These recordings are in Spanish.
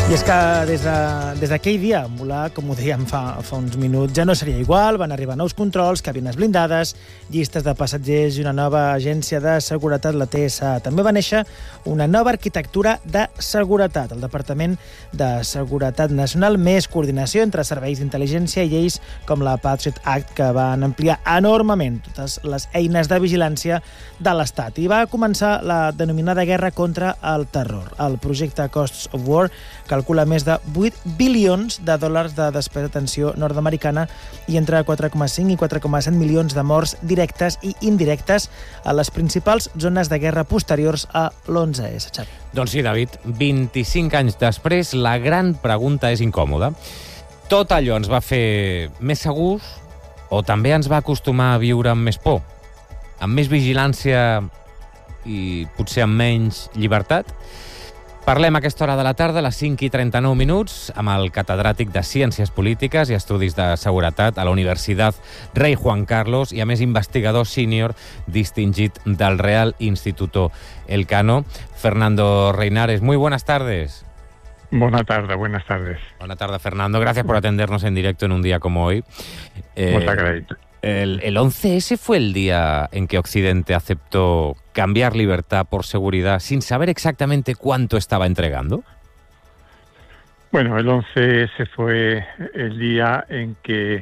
I és que des d'aquell dia, volar, com ho dèiem fa uns minuts, ja no seria igual. Van arribar nous controls, cabines blindades, llistes de passatgers i una nova agència de seguretat, la TSA. També va néixer una nova arquitectura de seguretat, el Departament de Seguretat Nacional, més coordinació entre serveis d'intel·ligència i lleis com la Patriot Act, que van ampliar enormement totes les eines de vigilància de l'Estat. I va començar la denominada guerra contra el terror. El projecte Costs of War calcula més de 8 bilions de dòlars de despesa d'atenció nord-americana i entre 4,5 i 4,7 milions de morts directes i indirectes a les principals zones de guerra posteriors a l'11S. Xavi. Doncs sí, David, 25 anys després, la gran pregunta és incòmoda. Tot allò ens va fer més segurs o també ens va acostumar a viure amb més por? Amb més vigilància i potser amb menys llibertat? Parlem a aquesta hora de la tarda, a les 5:39 minuts, amb el catedràtic de Ciències Polítiques i Estudis de Seguretat a la Universitat Rei Juan Carlos i, a més, investigador sènior distingit del Real Instituto Elcano, Fernando Reinares. Muy buenas tardes. Buenas tardes. Buenas tardes, Fernando. Gracias por atendernos en directo en un día como hoy. Muchas gracias. El 11S fue el día en que Occidente aceptó cambiar libertad por seguridad sin saber exactamente cuánto estaba entregando. Bueno, el 11S fue el día en que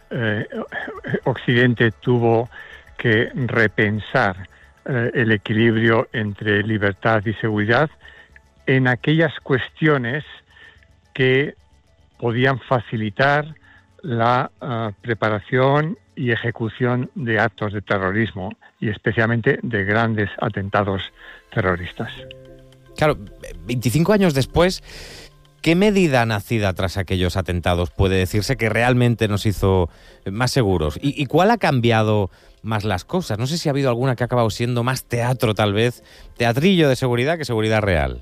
Occidente tuvo que repensar el equilibrio entre libertad y seguridad en aquellas cuestiones que podían facilitar la preparación y ejecución de actos de terrorismo y especialmente de grandes atentados terroristas. Claro, 25 años después, ¿qué medida nacida tras aquellos atentados puede decirse que realmente nos hizo más seguros? ¿Y cuál ha cambiado más las cosas? No sé si ha habido alguna que ha acabado siendo más teatro, tal vez, teatrillo de seguridad que seguridad real.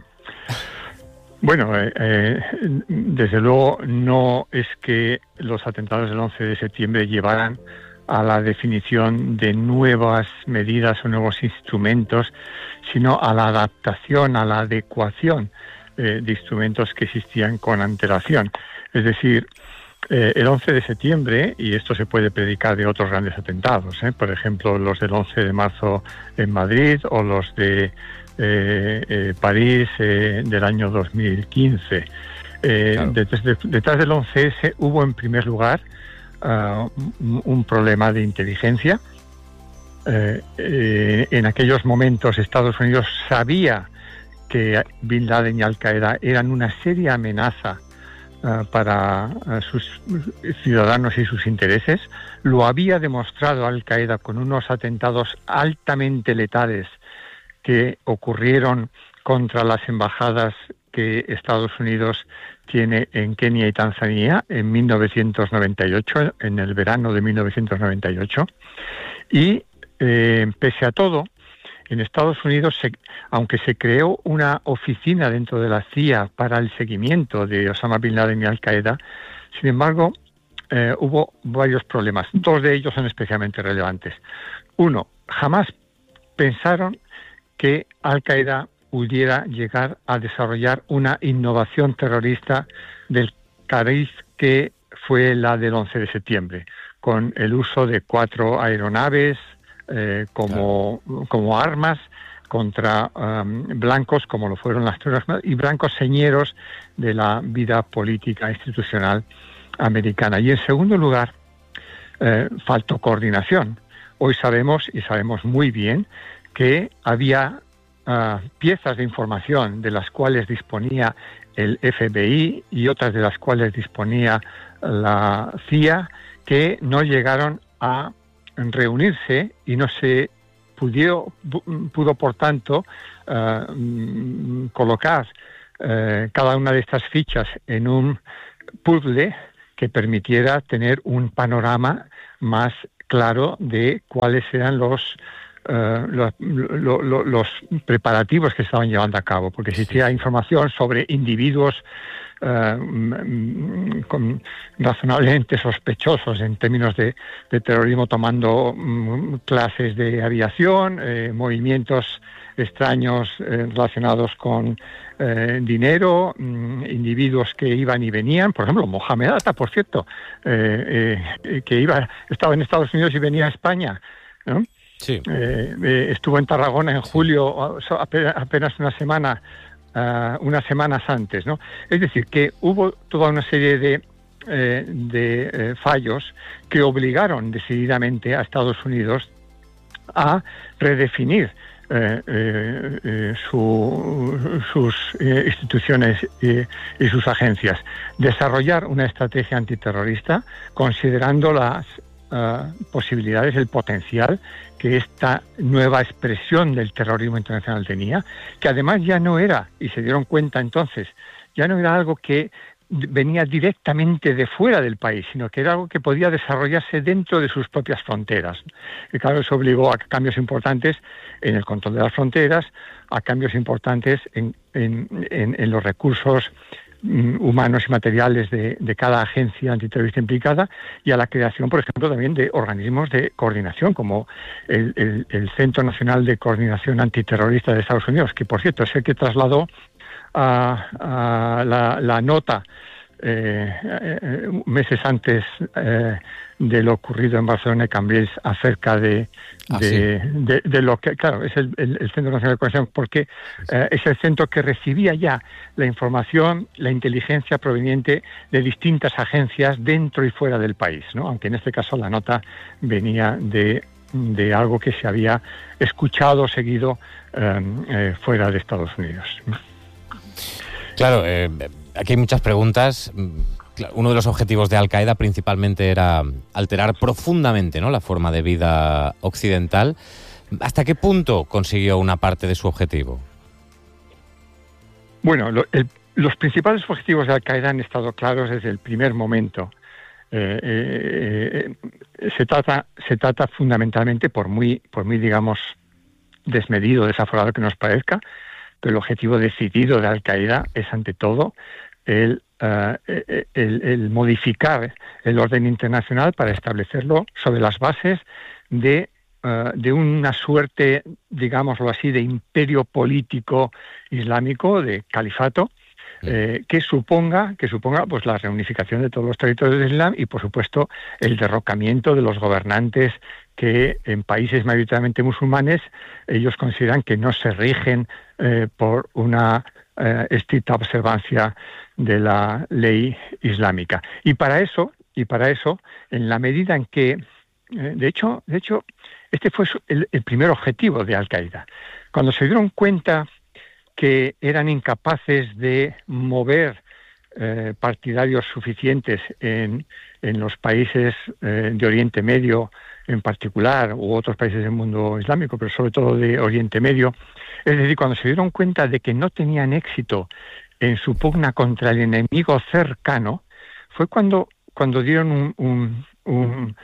Bueno, desde luego no es que los atentados del 11 de septiembre llevaran a la definición de nuevas medidas o nuevos instrumentos, sino a la adaptación, a la adecuación de instrumentos que existían con antelación. Es decir, el 11 de septiembre, y esto se puede predicar de otros grandes atentados, por ejemplo, los del 11 de marzo en Madrid o los de París del año 2015. Claro. Detrás del 11S hubo en primer lugar un problema de inteligencia. En aquellos momentos Estados Unidos sabía que Bin Laden y Al-Qaeda eran una seria amenaza para sus ciudadanos y sus intereses. Lo había demostrado Al-Qaeda con unos atentados altamente letales que ocurrieron contra las embajadas que Estados Unidos tiene en Kenia y Tanzania en 1998, en el verano de 1998. Y pese a todo, en Estados Unidos, aunque se creó una oficina dentro de la CIA para el seguimiento de Osama Bin Laden y Al-Qaeda, sin embargo, hubo varios problemas. Dos de ellos son especialmente relevantes. Uno, jamás pensaron que Al-Qaeda pudiera llegar a desarrollar una innovación terrorista del cariz que fue la del 11 de septiembre, con el uso de 4 aeronaves como armas contra blancos, como lo fueron las Torres Gemelas, y blancos señeros de la vida política institucional americana. Y en segundo lugar, faltó coordinación. Hoy sabemos, y sabemos muy bien, que había piezas de información de las cuales disponía el FBI y otras de las cuales disponía la CIA que no llegaron a reunirse y no se pudo por tanto colocar cada una de estas fichas en un puzzle que permitiera tener un panorama más claro de cuáles eran los preparativos que estaban llevando a cabo, porque existía información sobre individuos razonablemente sospechosos en términos de terrorismo, tomando clases de aviación, movimientos extraños relacionados con dinero, individuos que iban y venían, por ejemplo, Mohamed Atta, por cierto, que estaba en Estados Unidos y venía a España, ¿no? Sí. Estuvo en Tarragona en julio, apenas unas semanas antes, ¿no? Es decir, que hubo toda una serie de fallos que obligaron decididamente a Estados Unidos a redefinir sus instituciones y sus agencias, desarrollar una estrategia antiterrorista considerando las posibilidades, el potencial que esta nueva expresión del terrorismo internacional tenía, que además ya no era, y se dieron cuenta entonces, ya no era algo que venía directamente de fuera del país, sino que era algo que podía desarrollarse dentro de sus propias fronteras. Y claro, eso obligó a cambios importantes en el control de las fronteras, a cambios importantes en los recursos humanos y materiales de cada agencia antiterrorista implicada, y a la creación, por ejemplo, también de organismos de coordinación, como el Centro Nacional de Coordinación Antiterrorista de Estados Unidos, que, por cierto, es el que trasladó a la nota meses antes de lo ocurrido en Barcelona y Cambrils acerca de lo que, claro, es el Centro Nacional de Coordinación, porque es el centro que recibía ya la información, la inteligencia proveniente de distintas agencias dentro y fuera del país, ¿no? Aunque en este caso la nota venía de algo que se había escuchado, seguido fuera de Estados Unidos. Claro, aquí hay muchas preguntas. Uno de los objetivos de Al-Qaeda principalmente era alterar profundamente, ¿no?, la forma de vida occidental. ¿Hasta qué punto consiguió una parte de su objetivo? Bueno, los principales objetivos de Al-Qaeda han estado claros desde el primer momento. Se trata fundamentalmente, por muy digamos, desmedido, desaforado que nos parezca, pero el objetivo decidido de Al-Qaeda es, ante todo, el modificar el orden internacional para establecerlo sobre las bases de una suerte, digámoslo así, de imperio político islámico, de califato, que suponga pues la reunificación de todos los territorios del Islam y, por supuesto, el derrocamiento de los gobernantes que en países mayoritariamente musulmanes ellos consideran que no se rigen por una estricta observancia de la ley islámica. Y para eso, en la medida en que, de hecho, este fue el primer objetivo de Al-Qaeda. Cuando se dieron cuenta que eran incapaces de mover partidarios suficientes en los países de Oriente Medio en particular, u otros países del mundo islámico, pero sobre todo de Oriente Medio, es decir, cuando se dieron cuenta de que no tenían éxito en su pugna contra el enemigo cercano, fue cuando dieron un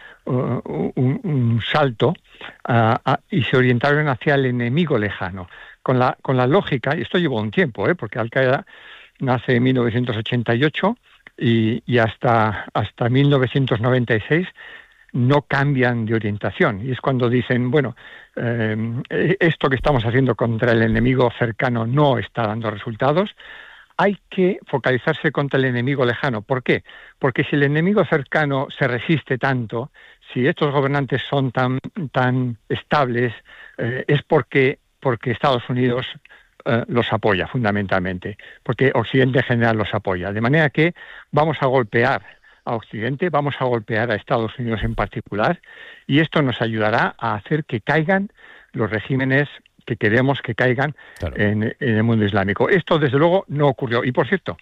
salto y se orientaron hacia el enemigo lejano, con la lógica, y esto llevó un tiempo, porque Al-Qaeda nace en 1988 y hasta 1996 no cambian de orientación. Y es cuando dicen, bueno, esto que estamos haciendo contra el enemigo cercano no está dando resultados, hay que focalizarse contra el enemigo lejano. ¿Por qué? Porque si el enemigo cercano se resiste tanto, si estos gobernantes son tan estables, es porque Estados Unidos los apoya fundamentalmente, porque Occidente en general los apoya. De manera que vamos a golpear a Occidente, vamos a golpear a Estados Unidos en particular, y esto nos ayudará a hacer que caigan los regímenes que queremos que caigan, claro, en el mundo islámico. Esto, desde luego, no ocurrió. Y por cierto,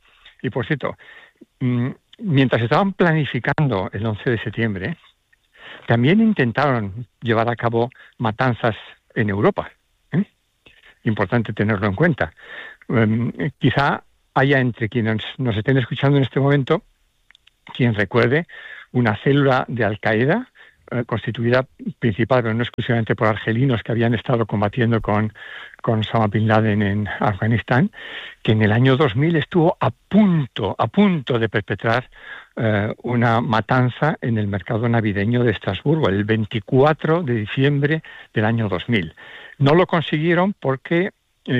mientras estaban planificando el 11 de septiembre, también intentaron llevar a cabo matanzas en Europa. Importante tenerlo en cuenta. Quizá haya entre quienes nos estén escuchando en este momento quien recuerde una célula de Al-Qaeda constituida principal, pero no exclusivamente, por argelinos que habían estado combatiendo con Osama Bin Laden en Afganistán, que en el año 2000 estuvo a punto de perpetrar una matanza en el mercado navideño de Estrasburgo, el 24 de diciembre del año 2000. No lo consiguieron porque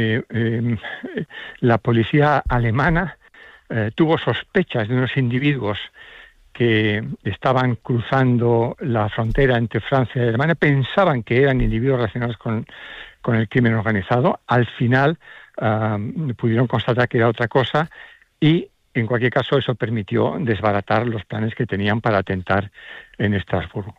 la policía alemana tuvo sospechas de unos individuos que estaban cruzando la frontera entre Francia y Alemania. Pensaban que eran individuos relacionados con el crimen organizado. Al final pudieron constatar que era otra cosa y, en cualquier caso, eso permitió desbaratar los planes que tenían para atentar en Estrasburgo.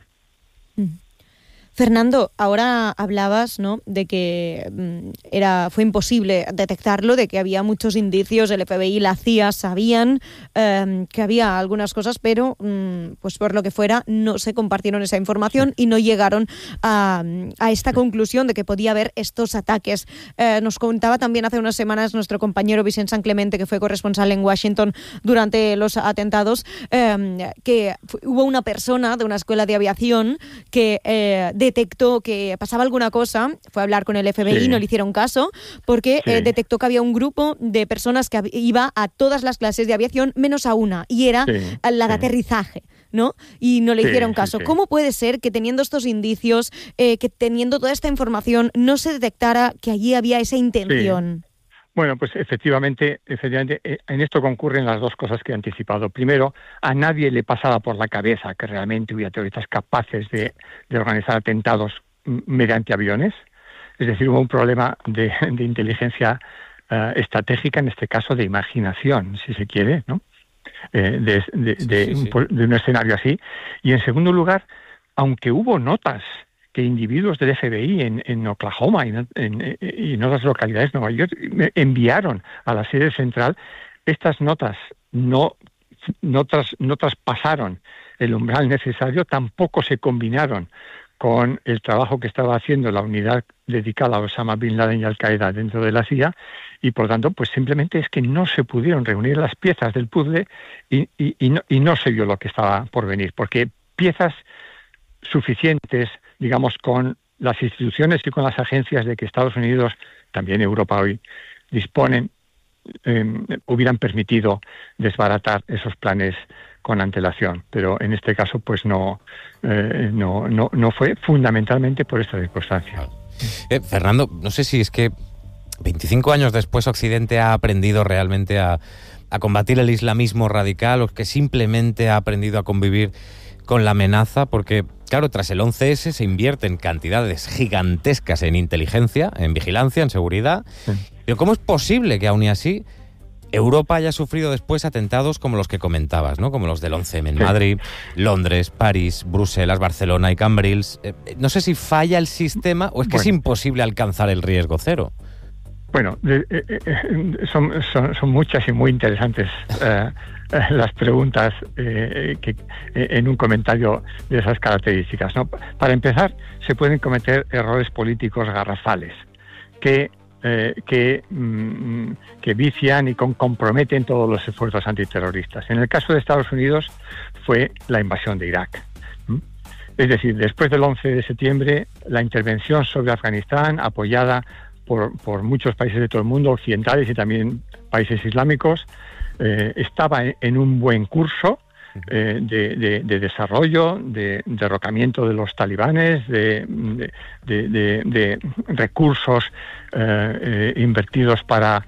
Fernando, ahora hablabas, ¿no?, de que fue imposible detectarlo, de que había muchos indicios, el FBI y la CIA sabían que había algunas cosas, pero pues por lo que fuera no se compartieron esa información y no llegaron a esta conclusión de que podía haber estos ataques. Nos contaba también hace unas semanas nuestro compañero Vicent San Clemente, que fue corresponsal en Washington durante los atentados, que hubo una persona de una escuela de aviación que detectó que pasaba alguna cosa, fue a hablar con el FBI, no le hicieron caso, porque detectó que había un grupo de personas que iba a todas las clases de aviación menos a una, y era la de aterrizaje, ¿no? Y no le hicieron caso. ¿Cómo puede ser que teniendo estos indicios, que teniendo toda esta información, no se detectara que allí había esa intención? Bueno, pues efectivamente, en esto concurren las dos cosas que he anticipado. Primero, a nadie le pasaba por la cabeza que realmente hubiera terroristas capaces de organizar atentados mediante aviones. Es decir, hubo un problema de inteligencia estratégica, en este caso de imaginación, si se quiere, ¿no? De un escenario así. Y en segundo lugar, aunque hubo notas que individuos del FBI en Oklahoma y en otras localidades de Nueva York enviaron a la sede central, estas notas no traspasaron el umbral necesario, tampoco se combinaron con el trabajo que estaba haciendo la unidad dedicada a Osama Bin Laden y Al-Qaeda dentro de la CIA, y por tanto, pues simplemente es que no se pudieron reunir las piezas del puzzle y no se vio lo que estaba por venir, porque piezas suficientes, digamos, con las instituciones y con las agencias de que Estados Unidos, también Europa hoy, disponen, hubieran permitido desbaratar esos planes con antelación. Pero en este caso, pues no fue fundamentalmente por esta circunstancia. Fernando, no sé si es que 25 años después Occidente ha aprendido realmente a combatir el islamismo radical, o que simplemente ha aprendido a convivir con la amenaza, porque claro, tras el 11S se invierten cantidades gigantescas en inteligencia, en vigilancia, en seguridad. Pero ¿cómo es posible que aún y así Europa haya sufrido después atentados como los que comentabas, ¿no? Como los del 11M en Madrid, Londres, París, Bruselas, Barcelona y Cambrils? No sé si falla el sistema o es que es imposible alcanzar el riesgo cero. Bueno, son muchas y muy interesantes las preguntas que en un comentario de esas características, ¿no? Para empezar, se pueden cometer errores políticos garrafales que vician y comprometen todos los esfuerzos antiterroristas. En el caso de Estados Unidos fue la invasión de Irak. Es decir, después del 11 de septiembre, la intervención sobre Afganistán, apoyada por muchos países de todo el mundo, occidentales y también países islámicos, estaba en un buen curso de desarrollo, de derrocamiento de los talibanes, de recursos invertidos para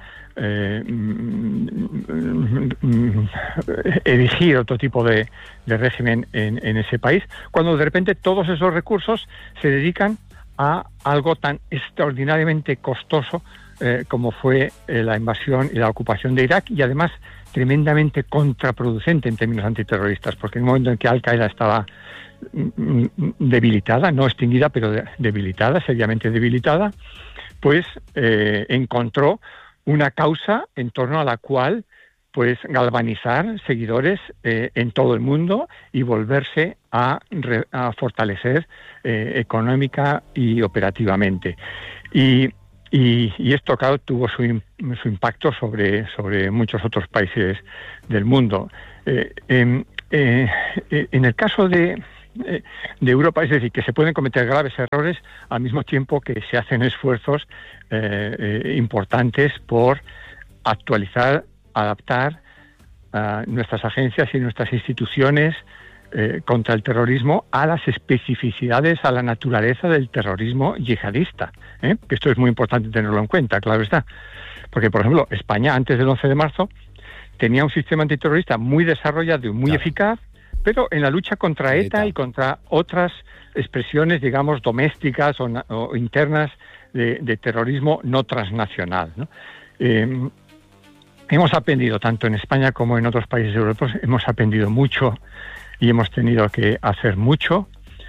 erigir otro tipo de régimen en ese país, cuando de repente todos esos recursos se dedican a algo tan extraordinariamente costoso como fue la invasión y la ocupación de Irak, y además tremendamente contraproducente en términos antiterroristas, porque en el momento en que Al-Qaeda estaba debilitada, no extinguida, pero debilitada, seriamente debilitada, pues encontró una causa en torno a la cual pues galvanizar seguidores en todo el mundo y volverse a fortalecer económica y operativamente. Y esto, claro, tuvo su impacto sobre muchos otros países del mundo. En el caso de Europa, es decir, que se pueden cometer graves errores al mismo tiempo que se hacen esfuerzos importantes por actualizar, adaptar nuestras agencias y nuestras instituciones contra el terrorismo a las especificidades, a la naturaleza del terrorismo yihadista. Que esto es muy importante tenerlo en cuenta, claro está. Porque, por ejemplo, España, antes del 11 de marzo, tenía un sistema antiterrorista muy desarrollado y muy eficaz, pero en la lucha contra ETA y contra otras expresiones, digamos, domésticas o internas de terrorismo no transnacional, ¿no? Hemos aprendido, tanto en España como en otros países europeos, hemos aprendido mucho y hemos tenido que hacer mucho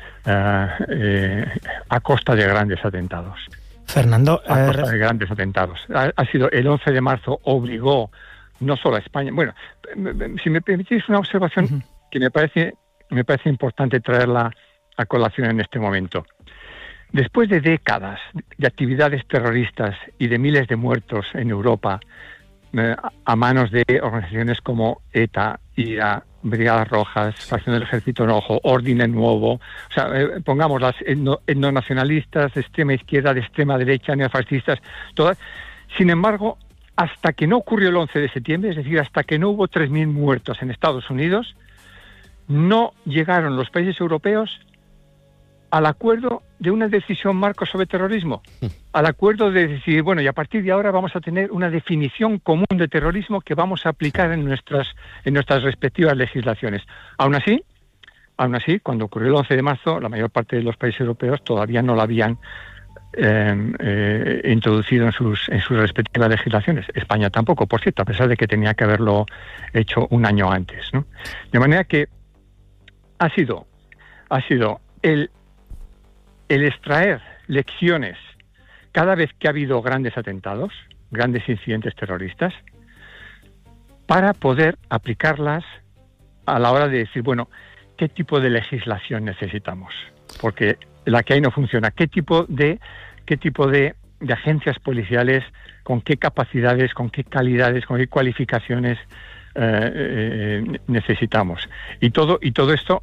a costa de grandes atentados. Fernando, a costa de grandes atentados. Ha sido el 11 de marzo, obligó no solo a España. Bueno, si me permitís una observación que me parece importante traerla a colación en este momento. Después de décadas de actividades terroristas y de miles de muertos en Europa a manos de organizaciones como ETA, IRA, Brigadas Rojas, Facción del Ejército Rojo, Ordine Nuevo, o sea, pongamos las etnonacionalistas de extrema izquierda, de extrema derecha, neofascistas, todas. Sin embargo, hasta que no ocurrió el 11 de septiembre, es decir, hasta que no hubo 3.000 muertos en Estados Unidos, no llegaron los países europeos al acuerdo de una decisión marco sobre terrorismo, al acuerdo de decir, bueno, y a partir de ahora vamos a tener una definición común de terrorismo que vamos a aplicar en nuestras respectivas legislaciones. Aún así, cuando ocurrió el 11 de marzo, la mayor parte de los países europeos todavía no la habían introducido en sus respectivas legislaciones. España tampoco, por cierto, a pesar de que tenía que haberlo hecho un año antes, ¿no? De manera que ha sido el extraer lecciones cada vez que ha habido grandes atentados, grandes incidentes terroristas, para poder aplicarlas a la hora de decir, bueno, ¿qué tipo de legislación necesitamos? Porque la que hay no funciona. ¿Qué tipo de agencias policiales, con qué capacidades, con qué calidades, con qué cualificaciones necesitamos? Y todo esto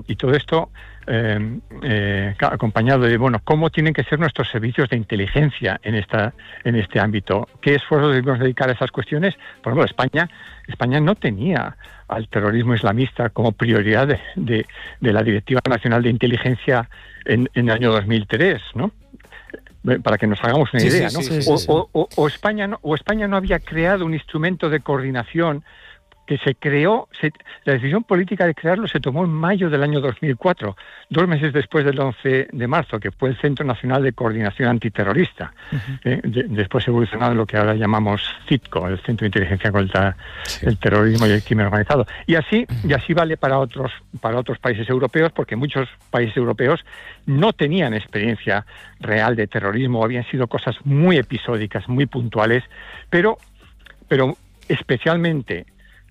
acompañado de, bueno, cómo tienen que ser nuestros servicios de inteligencia en este ámbito. ¿Qué esfuerzos debemos dedicar a esas cuestiones? Por ejemplo, España no tenía al terrorismo islamista como prioridad de la Directiva Nacional de Inteligencia en el año 2003, ¿no? Para que nos hagamos una idea, ¿no? O España no había creado un instrumento de coordinación que se creó, la decisión política de crearlo se tomó en mayo del año 2004, 2 meses después del 11 de marzo, que fue el Centro Nacional de Coordinación Antiterrorista. Después evolucionado en lo que ahora llamamos CITCO, el Centro de Inteligencia contra el Terrorismo y el Crimen Organizado. Y así vale para otros países europeos, porque muchos países europeos no tenían experiencia real de terrorismo, habían sido cosas muy episódicas, muy puntuales, pero especialmente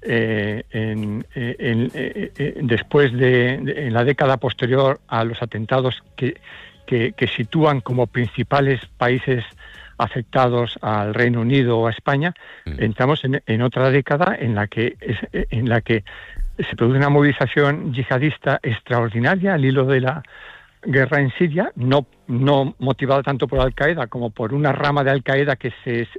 después en la década posterior a los atentados que sitúan como principales países afectados al Reino Unido o a España, entramos en otra década en la que se produce una movilización yihadista extraordinaria al hilo de la guerra en Siria, no motivada tanto por Al-Qaeda como por una rama de Al-Qaeda que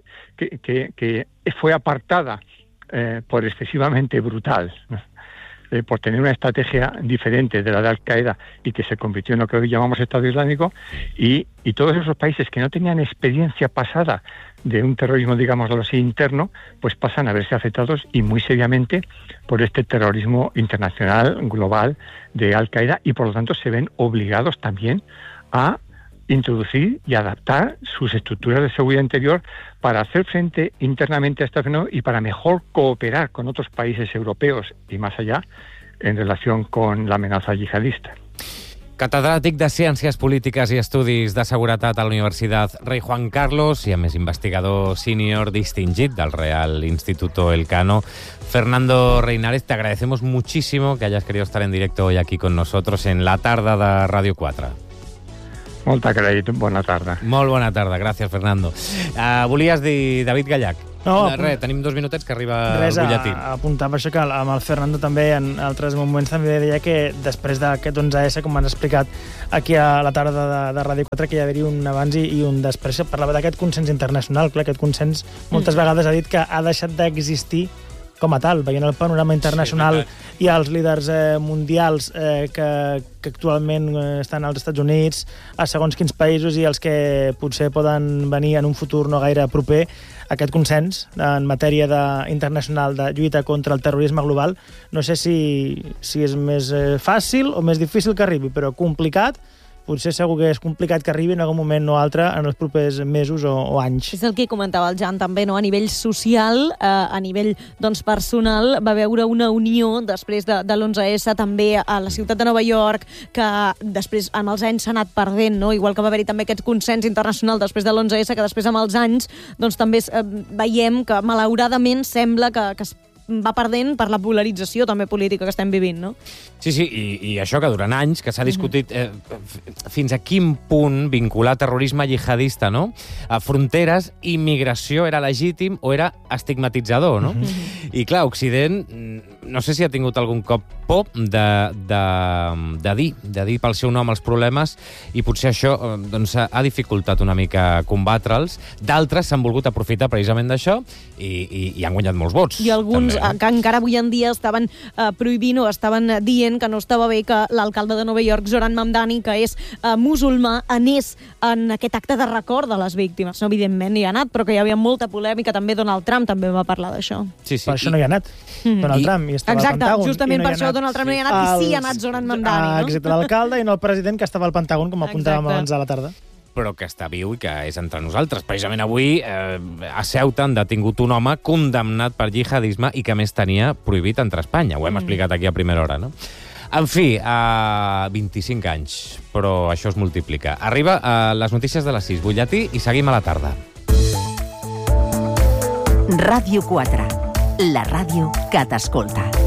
fue apartada por excesivamente brutal, por tener una estrategia diferente de la de Al-Qaeda y que se convirtió en lo que hoy llamamos Estado Islámico, y todos esos países que no tenían experiencia pasada de un terrorismo, digámoslo así, interno, pues pasan a verse afectados y muy seriamente por este terrorismo internacional, global, de Al-Qaeda, y por lo tanto se ven obligados también a introducir y adaptar sus estructuras de seguridad interior para hacer frente internamente a este fenómeno y para mejor cooperar con otros países europeos y más allá en relación con la amenaza yihadista. Catedràtic de Ciències Polítiques i Estudis de Seguretat a la Universitat Rei Juan Carlos i, a més, investigador senior distingit del Real Instituto Elcano, Fernando Reinares, te agradecemos muchísimo que hayas querido estar en directo hoy aquí con nosotros en la tarda de Radio 4. Molta gràcies, bona tarda. Molt bona tarda, gràcies, Fernando. Volies dir David Gallac? No, tenim 2 minutets que arriba el butlletí. Apuntava això, que amb el Fernando també en altres moments també deia que després d'aquest 11S, com han explicat aquí a la tarda de Ràdio 4, que hi hauria un abans i un després. Parlava d'aquest consens internacional, clar, aquest consens moltes vegades ha dit que ha deixat d'existir com a tal, veient el panorama internacional i els líders mundials que actualment estan als Estats Units, a segons quins països i els que potser poden venir en un futur no gaire proper, aquest consens en matèria internacional de lluita contra el terrorisme global, no sé si és més fàcil o més difícil que arribi, però complicat, potser segur que és complicat que arribi en algun moment o altre en els propers mesos o anys. És el que comentava el Jan també, no? A nivell social, a nivell personal, va veure una unió després de l'11S també a la ciutat de Nova York, que després amb els anys s'ha anat perdent, no? Igual que va haver-hi també aquest consens internacional després de l'11S, que després amb els anys doncs, també veiem que malauradament sembla que es va perdent per la polarització també política que estem vivint, no? Sí, i això que durant anys que s'ha discutit fins a quin punt vincular terrorisme jihadista, no? A fronteres, immigració era legítim o era estigmatitzador, no? I clar, Occident, no sé si ha tingut algun cop por de dir pel seu nom els problemes i potser això doncs, ha dificultat una mica combatre'ls. D'altres s'han volgut aprofitar precisament d'això i han guanyat molts vots. I alguns que encara avui en dia estaven prohibint o estaven dient que no estava bé que l'alcalde de Nova York, Zoran Mamdani, que és musulmà, anés en aquest acte de record de les víctimes. No, evidentment hi ha anat, però que hi havia molta polèmica. També Donald Trump també va parlar d'això. Sí. Per això no hi ha anat. Donald Trump i estava al Pentàgon. Exacte, justament per això Donald Trump no hi ha anat i sí ha anat Zoran Mamdani, no? Exacte, l'alcalde i no el president, que estava al Pentàgon, com apuntàvem abans a la tarda. Però que està viu i que és entre nosaltres. Precisament avui a Ceuta han detingut un home condemnat per jihadisme i que a més tenia prohibit entrar a Espanya. Ho hem explicat aquí a primera hora, no? En fi, 25 anys, però això es multiplica. Arriba a les notícies de les 6, butlletí, i seguim a la tarda. Ràdio 4, la ràdio que t'escolta.